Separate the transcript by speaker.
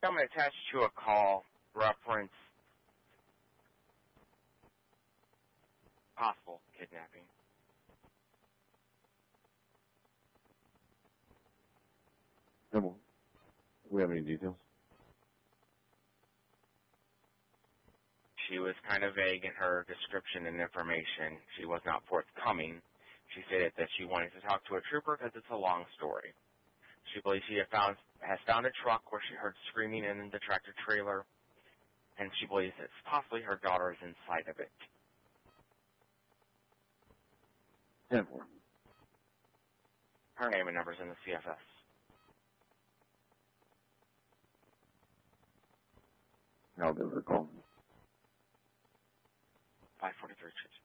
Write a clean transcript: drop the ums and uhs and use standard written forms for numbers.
Speaker 1: I'm attached to a call reference possible kidnapping.
Speaker 2: Do we have any details?
Speaker 1: She was kind of vague in her description and information. She was not forthcoming. She stated that she wanted to talk to a trooper because it's a long story. She believes she has found a truck where she heard screaming in the tractor trailer, and she believes it's possibly her daughter is inside of it.
Speaker 2: 10-4.
Speaker 1: Her name and number's in the CFS.
Speaker 2: I'll give her a call.
Speaker 1: 543.